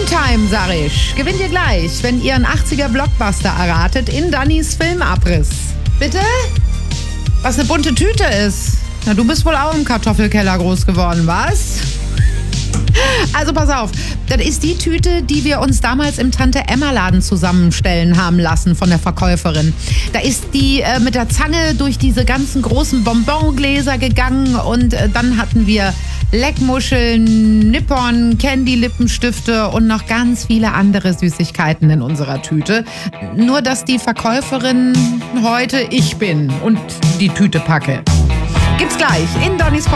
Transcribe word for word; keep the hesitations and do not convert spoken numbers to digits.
Primetime, sag ich. Gewinnt ihr gleich, wenn ihr einen achtziger Blockbuster erratet in Dannys Filmabriss. Bitte? Was eine bunte Tüte ist. Na, du bist wohl auch im Kartoffelkeller groß geworden, was? Also pass auf, das ist die Tüte, die wir uns damals im Tante-Emma-Laden zusammenstellen haben lassen von der Verkäuferin. Da ist die äh, mit der Zange durch diese ganzen großen Bonbongläser gegangen und äh, dann hatten wir Leckmuscheln, Nippon, Candy-Lippenstifte und noch ganz viele andere Süßigkeiten in unserer Tüte. Nur, dass die Verkäuferin heute ich bin und die Tüte packe. Gibt's gleich in Dannys